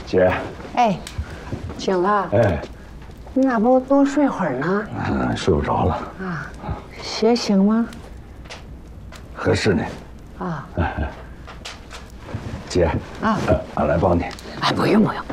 姐， 哎，醒了？ 哎， 你咋不多睡会儿呢？ 睡不着了啊，血醒吗？ 合适呢。 啊， 姐， 啊， 俺来帮你。 哎，不用不用，